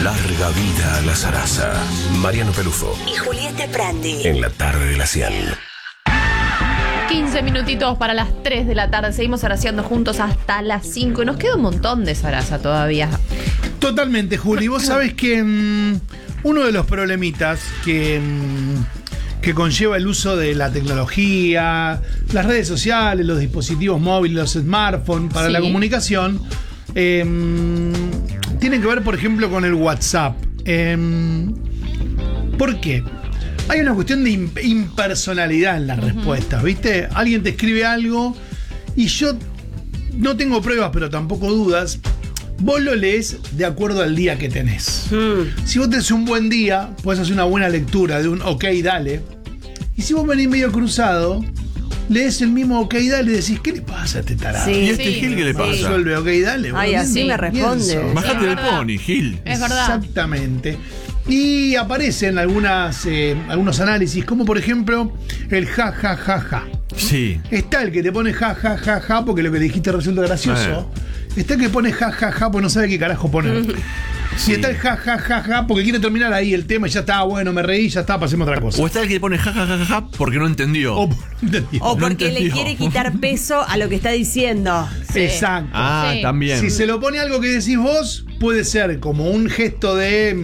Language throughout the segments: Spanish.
Larga vida a la zaraza. Mariano Pelufo y Julieta Prandi. En la tarde de la 100. 15 minutitos para las 3 de la tarde. Seguimos zaraseando juntos hasta las 5. Y nos queda un montón de zaraza todavía. Totalmente, Juli. Vos sabés que uno de los problemitas que conlleva el uso de la tecnología, las redes sociales, los dispositivos móviles, los smartphones para la comunicación, tienen que ver, por ejemplo, con el WhatsApp. ¿Por qué? Hay una cuestión de impersonalidad en las respuestas, ¿viste? Alguien te escribe algo y yo no tengo pruebas, pero tampoco dudas. Vos lo lees de acuerdo al día que tenés. Si vos tenés un buen día, podés hacer una buena lectura de un ok, dale. Y si vos venís medio cruzado, lees el mismo ok, dale y decís, ¿qué le pasa a este tarado? Sí, ¿Y este Gil qué le pasa? Resuelve ok, dale. Ay, así me responde. Bájate del pony, Gil. Es verdad. Exactamente. Y aparecen algunos análisis, como por ejemplo el ja, ja, ja, ja. Sí. Está el que te pone ja, ja, ja, ja, porque lo que dijiste resulta gracioso. Está el que pone ja, ja, ja, porque no sabe qué carajo poner. Sí. Y está el ja, ja, ja, ja, porque quiere terminar ahí el tema y ya está, bueno, me reí, ya está, pasemos a otra cosa. O está el que pone ja, ja, ja, ja, ja porque no entendió. O porque le quiere quitar peso a lo que está diciendo. Sí. Exacto. Ah, Sí. también. Si se lo pone algo que decís vos, puede ser como un gesto de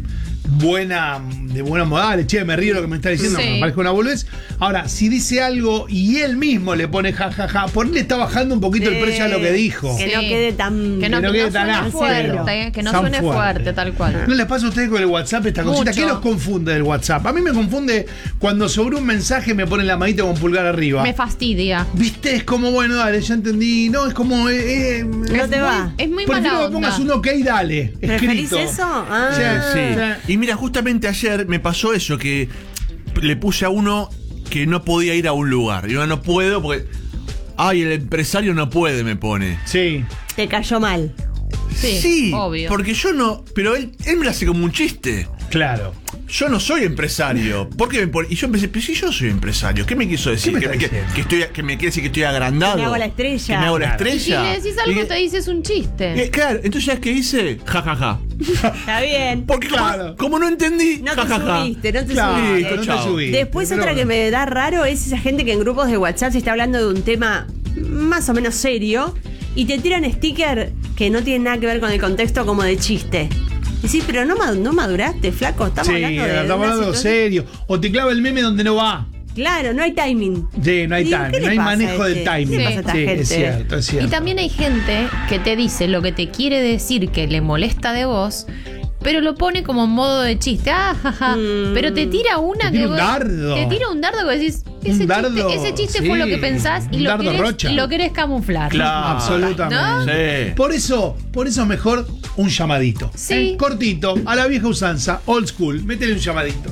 buenos modales. Che, me río de lo que me está diciendo, Sí. me parece una boludez. Ahora, si dice algo y él mismo le pone ja, ja, ja, por él le está bajando un poquito el precio a lo que dijo. Que no quede tan... Que no quede tan suene áspero. fuerte, que no Tan suene fuerte, tal cual. ¿No les pasa a ustedes con el WhatsApp esta cosita? Mucho. ¿Qué los confunde del WhatsApp? A mí me confunde cuando sobre un mensaje me ponen la manita con pulgar arriba. Me fastidia. ¿Viste? Es como, bueno, dale, ya entendí. No, es como... No te va. Es muy Prefiero mala que onda. pongas un ok, dale. ¿Preferís Escrito. eso? Ah. O sea, Sí. Y mira, justamente ayer me pasó eso, que le puse a uno que no podía ir a un lugar. Y yo no puedo porque... Ay, el empresario no puede, me pone. Sí. Te cayó mal. Sí, obvio. Porque yo no... Pero él me lo hace como un chiste. Claro. Yo no soy empresario. ¿Por qué me pone? Y yo empecé, pero si yo soy empresario, ¿qué me quiso decir? ¿Qué me está diciendo? Que me quiere decir que estoy agrandado. Que me hago la estrella. Que me hago la Claro. Y si estrella. le decís algo, te dices un chiste. Claro, entonces ¿sabes qué hice? Ja, ja, ja. Está bien. Porque Claro. como no entendí, No ja, te ja, ja. subiste, no te Claro, subiste. no te chao. subiste. Después Pero otra que bueno. me da raro es esa gente que en grupos de WhatsApp se está hablando de un tema más o menos serio y te tiran sticker que no tienen nada que ver con el contexto, como de chiste. Y sí, pero no maduraste, flaco. Estamos Sí, hablando de estamos una hablando situación- serio. O te clava el meme donde no va. Claro, no hay timing. Sí, no hay Digo, timing, ¿qué no le hay pasa manejo a del este? timing. ¿Qué le pasa a esta Sí, gente? es cierto, es cierto. Y también hay gente que te dice lo que te quiere decir que le molesta de vos, pero lo pone como en modo de chiste. Ah, jaja. Pero te tira una Te tira que un vos- dardo. Te tira un dardo que decís, ese chiste sí. fue lo que pensás y Un lo dardo rocha. querés camuflar. Claro. Absolutamente. Sí. Por eso es mejor un llamadito. Sí. Cortito, a la vieja usanza, old school. Métele un llamadito.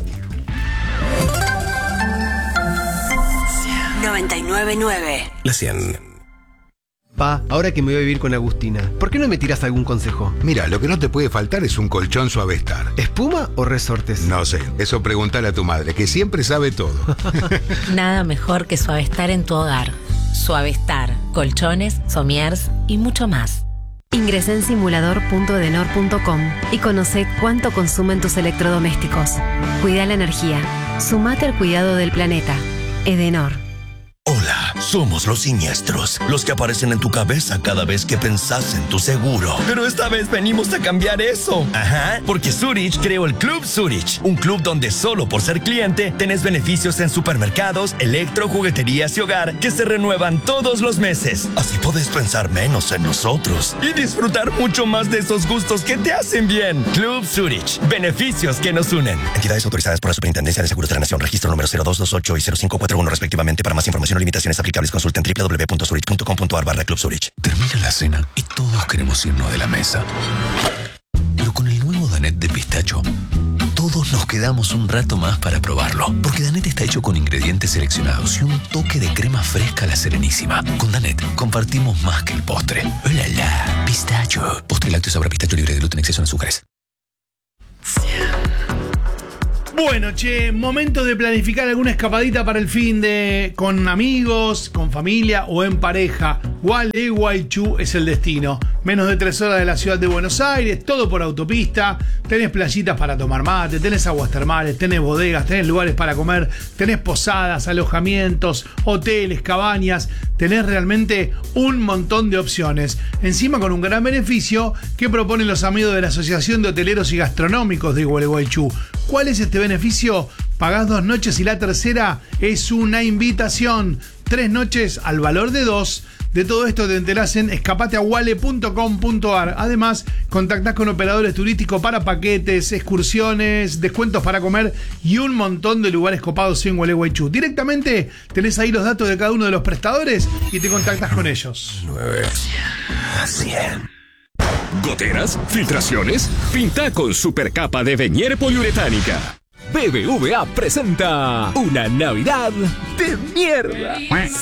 99.9. La 100. Pa, ahora que me voy a vivir con Agustina, ¿por qué no me tiras algún consejo? Mira, lo que no te puede faltar es un colchón Suavestar. ¿Espuma o resortes? No sé, eso preguntale a tu madre, que siempre sabe todo. Nada mejor que Suavestar en tu hogar. Suavestar, colchones, somiers y mucho más. Ingresá en simulador.edenor.com y conoce cuánto consumen tus electrodomésticos. Cuida la energía. Sumate al cuidado del planeta. Edenor. Hola, somos los siniestros, los que aparecen en tu cabeza cada vez que pensás en tu seguro. Pero esta vez venimos a cambiar eso. Ajá, porque Zurich creó el Club Zurich, un club donde solo por ser cliente tenés beneficios en supermercados, electro, jugueterías y hogar que se renuevan todos los meses. Así podés pensar menos en nosotros y disfrutar mucho más de esos gustos que te hacen bien. Club Zurich, beneficios que nos unen. Entidades autorizadas por la Superintendencia de Seguros de la Nación, registro número 0228 y 0541 respectivamente. Para más información o limitaciones aplicables, consulten www.zurich.com.ar/Club Zurich. Termina la cena y todos queremos irnos de la mesa. Pero con el nuevo Danette de pistacho, todos nos quedamos un rato más para probarlo. Porque Danette está hecho con ingredientes seleccionados y un toque de crema fresca a la Serenísima. Con Danette compartimos más que el postre. ¡Hola, la! Pistacho. Postre lácteo sabor a pistacho libre de gluten, exceso en azúcares. Bueno, che, momento de planificar alguna escapadita para el fin de con amigos, con familia o en pareja. Gualeguaychú es el destino. menos de 3 horas de la ciudad de Buenos Aires, todo por autopista, tenés playitas para tomar mate, tenés aguas termales, tenés bodegas, tenés lugares para comer, tenés posadas, alojamientos, hoteles, cabañas, tenés realmente un montón de opciones. Encima con un gran beneficio que proponen los amigos de la Asociación de Hoteleros y Gastronómicos de Gualeguaychú. ¿Cuál es este beneficio? Pagás 2 noches y la tercera es una invitación. 3 noches al valor de 2. De todo esto te enterás en escapateaguale.com.ar. Además, contactás con operadores turísticos para paquetes, excursiones, descuentos para comer y un montón de lugares copados en Gualeguaychú. Directamente tenés ahí los datos de cada uno de los prestadores y te contactás con ellos. 9 a 100. ¿Goteras? ¿Filtraciones? Pinta con supercapa de Venier poliuretánica. BBVA presenta una Navidad de mierda.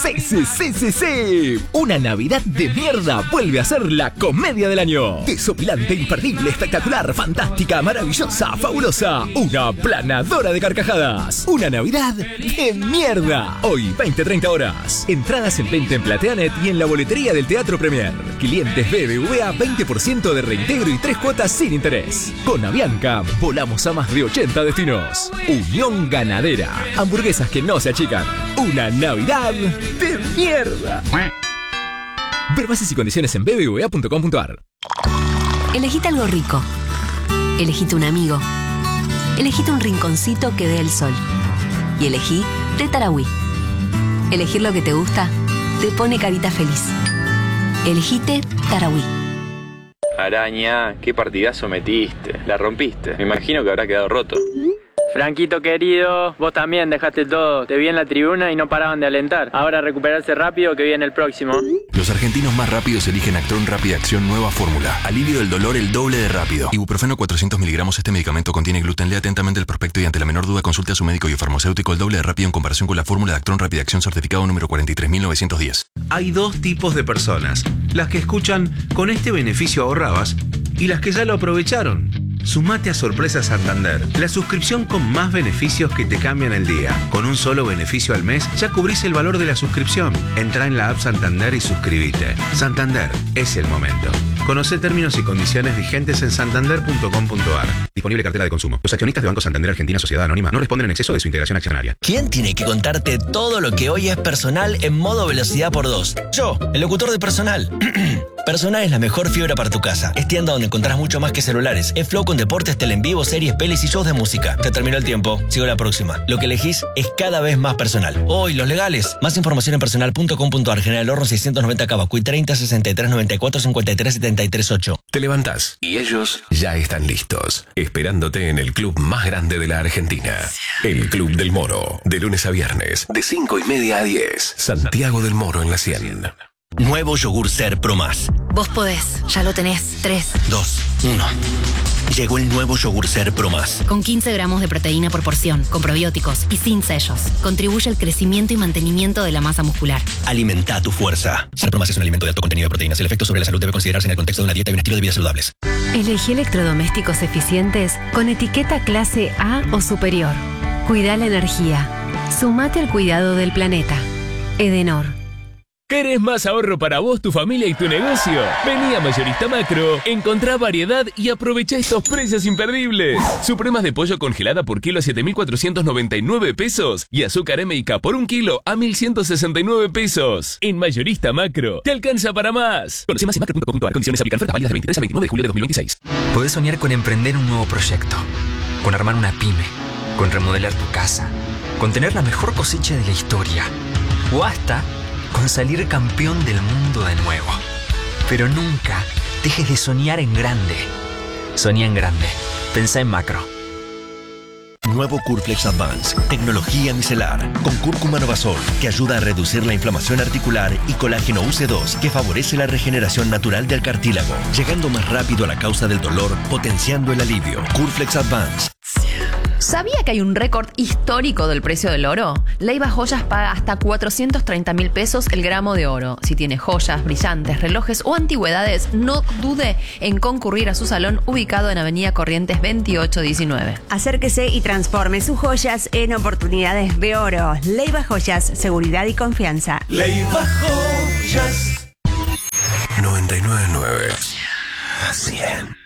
Sí. Una Navidad de mierda vuelve a ser la comedia del año. Desopilante, imperdible, espectacular, fantástica, maravillosa, fabulosa. Una planadora de carcajadas. Una Navidad de mierda. Hoy, 20-30 horas. Entradas en venta en Plateanet y en la boletería del Teatro Premier. Clientes BBVA, 20% de reintegro y 3 cuotas sin interés. Con Avianca, volamos a más de 80 destinos. Unión Ganadera. Hamburguesas que no se achican. Una Navidad de mierda. Ver bases y condiciones en bbva.com.ar. Elegite algo rico. Elegite un amigo. Elegite un rinconcito que dé el sol. Y elegí Té Tarahui. Elegir lo que te gusta te pone carita feliz. Elegite Tarahui. Araña, qué partidazo metiste. La rompiste. Me imagino que habrá quedado roto. Franquito querido, vos también dejaste todo. Te vi en la tribuna y no paraban de alentar. Ahora recuperarse rápido que viene el próximo. Los argentinos más rápidos eligen Actron Rápida Acción nueva fórmula. Alivio del dolor el doble de rápido. Ibuprofeno 400 miligramos. Este medicamento contiene gluten. Lea atentamente el prospecto y ante la menor duda consulte a su médico y farmacéutico. El doble de rápido en comparación con la fórmula de Actron Rápida Acción certificado número 43910. Hay 2 tipos de personas. Las que escuchan "con este beneficio ahorrabas" y las que ya lo aprovecharon. Sumate a Sorpresa Santander, la suscripción con más beneficios que te cambian el día. Con un solo beneficio al mes ya cubrís el valor de la suscripción. Entrá en la app Santander y suscríbete. Santander, es el momento. Conoce términos y condiciones vigentes en santander.com.ar. Disponible cartera de consumo. Los accionistas de Banco Santander Argentina Sociedad Anónima no responden en exceso de su integración accionaria. ¿Quién tiene que contarte todo lo que hoy es personal en modo velocidad por 2? Yo, el locutor de Personal. Personal es la mejor fibra para tu casa. Es tienda donde encontrás mucho más que celulares. Es Flow con deportes, tele en vivo, series, pelis y shows de música. Se terminó el tiempo. Sigo la próxima. Lo que elegís es cada vez más personal. Hoy, los legales. Más información en personal.com.ar. General Horno 690 Cavacuy 30 63 94 53 73 8. Te levantás y ellos ya están listos, esperándote en el club más grande de la Argentina. El Club del Moro. De lunes a viernes, de 5:30 a 10. Santiago del Moro en la 100. Nuevo yogur Ser Pro Más. Vos podés, ya lo tenés. 3, 2, 1. Llegó el nuevo yogur Ser Pro Más. Con 15 gramos de proteína por porción, con probióticos y sin sellos. Contribuye al crecimiento y mantenimiento de la masa muscular. Alimenta tu fuerza. Ser Pro Más es un alimento de alto contenido de proteínas. El efecto sobre la salud debe considerarse en el contexto de una dieta y un estilo de vida saludables. Elegí electrodomésticos eficientes con etiqueta clase A o superior. Cuida la energía. Sumate al cuidado del planeta. Edenor. ¿Querés más ahorro para vos, tu familia y tu negocio? Vení a Mayorista Macro, encontrá variedad y aprovecha estos precios imperdibles. Supremas de pollo congelada por kilo a 7.499 pesos y azúcar M&K por 1 kilo a 1.169 pesos. En Mayorista Macro, te alcanza para más. Conoce más en macro.com.ar. Condiciones aplican. Oferta válida del 23 al 29 de julio de 2026. Podés soñar con emprender un nuevo proyecto, con armar una pyme, con remodelar tu casa, con tener la mejor cosecha de la historia o hasta con salir campeón del mundo de nuevo. Pero nunca dejes de soñar en grande. Soñá en grande. Pensá en macro. Nuevo Curflex Advance, tecnología micelar, con cúrcuma Novasol, que ayuda a reducir la inflamación articular, y colágeno UC2, que favorece la regeneración natural del cartílago, llegando más rápido a la causa del dolor, potenciando el alivio. Curflex Advance. ¿Sabía que hay un récord histórico del precio del oro? Leiva Joyas paga hasta 430.000 pesos el gramo de oro. Si tiene joyas, brillantes, relojes o antigüedades, no dude en concurrir a su salón ubicado en Avenida Corrientes 2819. Acérquese y transforme sus joyas en oportunidades de oro. Leiva Joyas, seguridad y confianza. Leiva Joyas. 99.9 100.